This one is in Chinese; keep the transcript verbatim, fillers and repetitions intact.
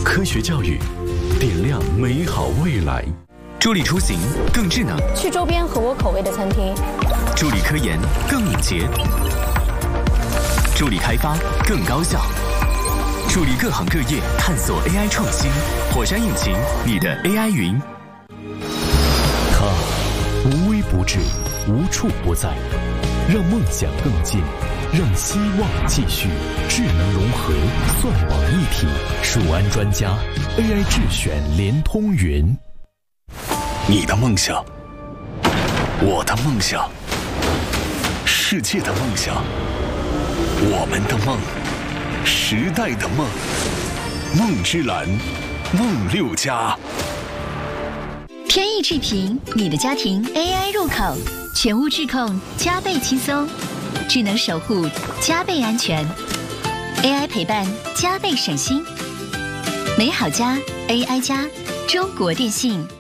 科学教育，点亮美好未来。 助力出行更智能， 去周边合我口味的餐厅； 助力科研更敏捷，助力开发更高效，助力各行各业探索 A I 创新。火山引擎，你的 A I 云。 它无微不至，无处不在，让梦想更近，让希望继续。智能融合，算网一体，数安专家 A I 智选联通云。 你的梦想，我的梦想，世界的梦想，我们的梦，时代的梦，梦之蓝，梦六家。 天翼智屏，你的家庭 A I 入口，全屋智控加倍轻松，智能守护加倍安全 ，A I 陪伴加倍省心。美好家 A I 家，中国电信。